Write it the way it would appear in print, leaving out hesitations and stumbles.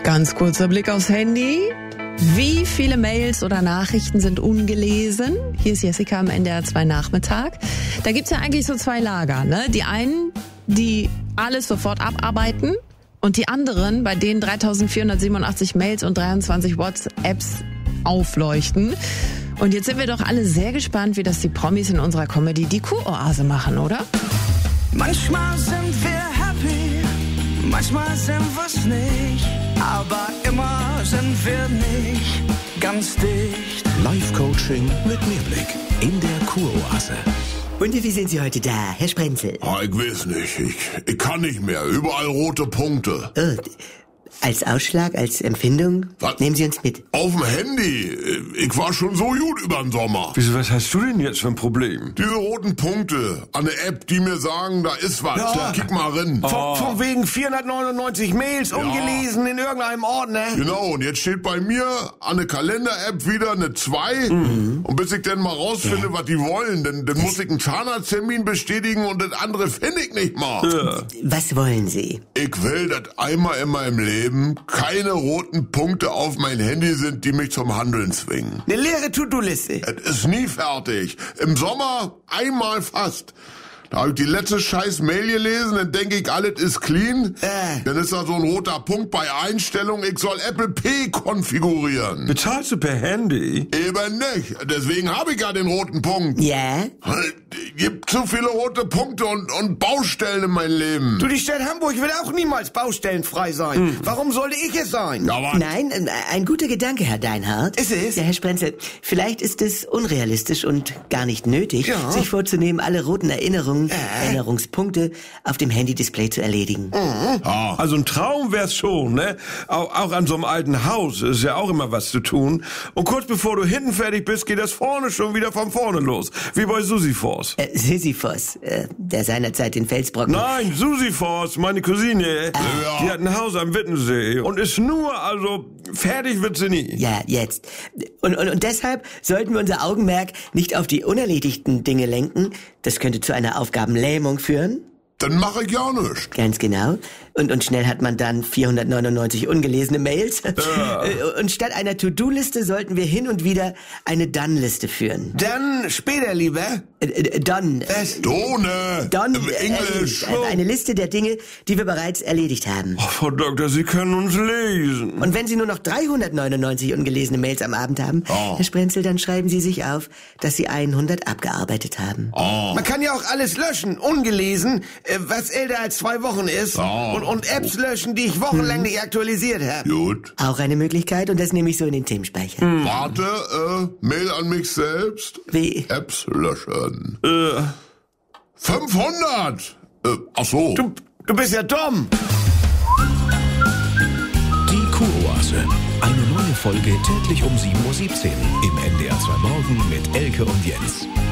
Ganz kurzer Blick aufs Handy. Wie viele Mails oder Nachrichten sind ungelesen? Hier ist Jessica am NDR 2 Nachmittag. Da gibt's ja eigentlich so zwei Lager, ne? Die einen, die alles sofort abarbeiten, und die anderen, bei denen 3487 Mails und 23 WhatsApps aufleuchten. Und jetzt sind wir doch alle sehr gespannt, wie das die Promis in unserer Comedy Die Kuroase machen, oder? Manchmal sind wir happy, manchmal sind wir's nicht, aber immer sind wir nicht ganz dicht. Live-Coaching mit Mehrblick in der Kuroase. Und wie sind Sie heute da, Herr Sprenzel? Ah, ich weiß nicht. Ich kann nicht mehr. Überall rote Punkte. Oh, als Ausschlag, als Empfindung? Was? Nehmen Sie uns mit. Auf dem Handy. Ich war schon so gut über den Sommer. Wieso, was hast du denn jetzt für ein Problem? Diese roten Punkte an der App, die mir sagen, da ist was. Ja. Da kick mal rein. Von wegen 499 Mails ungelesen in irgendeinem Ordner. Genau, und jetzt steht bei mir an der Kalender-App wieder eine 2. Und bis ich dann mal rausfinde, was die wollen, dann muss ich einen Zahnarzttermin bestätigen und das andere finde ich nicht mal. Ja. Was wollen Sie? Ich will, dass einmal in meinem Leben keine roten Punkte auf mein Handy sind, die mich zum Handeln zwingen. Eine leere To-Do-Liste. Es ist nie fertig. Im Sommer einmal fast. Da habe ich die letzte scheiß Mail gelesen, dann denke ich, alles ist clean. Dann ist da so ein roter Punkt bei Einstellungen, ich soll Apple Pay konfigurieren. Bezahlst du per Handy? Eben nicht. Deswegen habe ich ja den roten Punkt. Ja? Gibt zu viele rote Punkte und Baustellen in meinem Leben. Du, die Stadt Hamburg will auch niemals baustellenfrei sein. Warum sollte ich es sein? Ja, aber Nein, ein guter Gedanke, Herr Deinhardt. Ist es? Ja, Herr Sprenzel, vielleicht ist es unrealistisch und gar nicht nötig, Ja. sich vorzunehmen, alle roten Erinnerungspunkte auf dem Handy-Display zu erledigen. Also ein Traum wär's schon, ne? Auch an so einem alten Haus ist ja auch immer was zu tun. Und kurz bevor du hinten fertig bist, geht das vorne schon wieder von vorne los. Wie bei Sisyphos. Sisyphos, der seinerzeit den Felsbrocken... Nein, Sisyphos, meine Cousine. Die hat ein Haus am Wittensee und ist fertig wird sie nie. Ja, jetzt. Und deshalb sollten wir unser Augenmerk nicht auf die unerledigten Dinge lenken. Das könnte zu einer Aufgabenlähmung führen. dann mache ich ja nichts. Ganz genau. Und schnell hat man dann 499 ungelesene Mails. Und statt einer To-Do-Liste sollten wir hin und wieder eine Done-Liste führen. Dann später lieber. Done. Done. Done. Im Englisch. Eine Liste der Dinge, die wir bereits erledigt haben. Oh, Frau Doktor, Sie können uns lesen. Und wenn Sie nur noch 399 ungelesene Mails am Abend haben, Herr Sprenzel, dann schreiben Sie sich auf, dass Sie 100 abgearbeitet haben. Man kann ja auch alles löschen, ungelesen, was älter als 2 Wochen ist. Und Apps löschen, die ich wochenlang nicht aktualisiert habe. Gut. Auch eine Möglichkeit, und das nehme ich so in den Themenspeicher. Warte, Mail an mich selbst. Wie? Apps löschen. 500! Ach so. Du bist ja dumm. Die Kuroase. Eine neue Folge täglich um 7:17 Uhr im NDR 2 Morgen mit Elke und Jens.